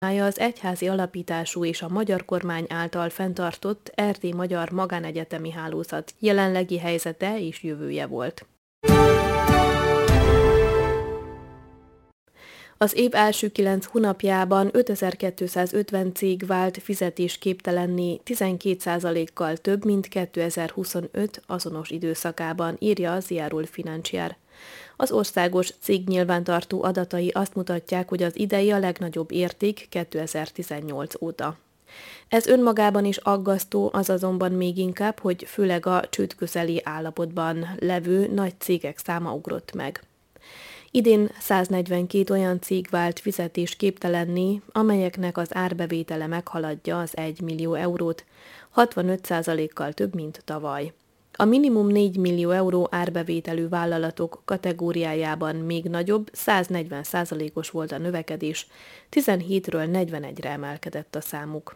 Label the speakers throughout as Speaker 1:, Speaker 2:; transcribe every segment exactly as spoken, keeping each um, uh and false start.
Speaker 1: Az egyházi alapítású és a magyar kormány által fenntartott Erdély Magyar Magánegyetemi Hálózat jelenlegi helyzete és jövője volt. Az év első kilenc hónapjában ötezer-kétszázötven cég vált fizetésképtelenné, tizenkét százalékkal több, mint kétezer-huszonöt azonos időszakában, írja a Ziarul Financiar. Az országos cégnyilvántartó adatai azt mutatják, hogy az idei a legnagyobb érték kétezer-tizennyolc óta. Ez önmagában is aggasztó, az azonban még inkább, hogy főleg a csőd közeli állapotban levő nagy cégek száma ugrott meg. Idén száznegyvenkét olyan cég vált fizetésképtelenné, amelyeknek az árbevétele meghaladja az egy millió eurót, hatvanöt százalékkal több, mint tavaly. A minimum négy millió euró árbevételű vállalatok kategóriájában még nagyobb, száznegyven százalékos volt a növekedés, tizenhétről negyvenegyre emelkedett a számuk.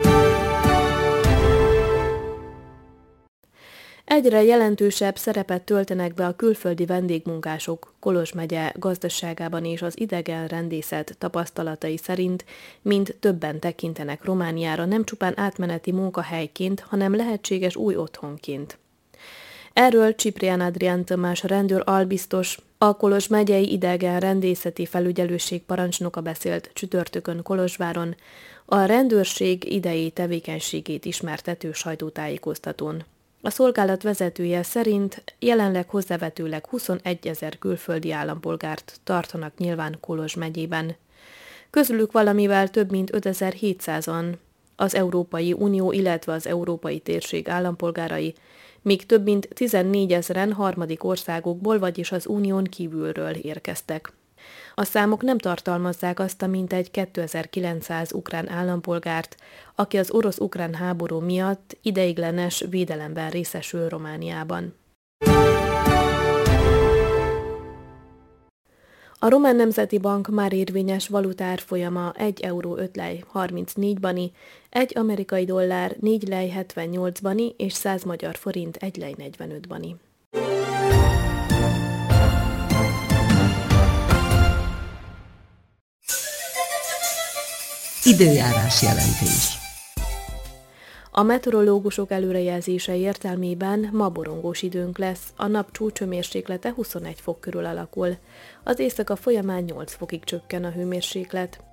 Speaker 1: Egyre jelentősebb szerepet töltenek be a külföldi vendégmunkások Kolozs megye gazdaságában, és az idegen rendészet tapasztalatai szerint mind többen tekintenek Romániára nem csupán átmeneti munkahelyként, hanem lehetséges új otthonként. Erről Ciprián Adrián Tamás rendőr albiztos, a Kolozs megyei idegen rendészeti felügyelőség parancsnoka beszélt csütörtökön Kolozsváron, a rendőrség idei tevékenységét ismertető sajtótájékoztatón. A szolgálat vezetője szerint jelenleg hozzávetőleg huszonegyezer külföldi állampolgárt tartanak nyilván Kolozs megyében. Közülük valamivel több mint ötezer-hétszázan az Európai Unió, illetve az Európai Térség állampolgárai, míg több mint tizennégyezren harmadik országokból, vagyis az unión kívülről érkeztek. A számok nem tartalmazzák azt a mintegy kétezer-kilencszáz ukrán állampolgárt, aki az orosz-ukrán háború miatt ideiglenes védelemben részesül Romániában. A Román Nemzeti Bank már érvényes valutárfolyama egy euró öt lej harmincnégy bani, egy amerikai dollár négy lej hetvennyolc bani és száz magyar forint egy lej negyvenöt bani.
Speaker 2: Időjárás jelentés.
Speaker 1: A meteorológusok előrejelzése értelmében ma borongós időnk lesz, a nap csúcshőmérséklete huszonegy fok körül alakul. Az éjszaka folyamán nyolc fokig csökken a hőmérséklet.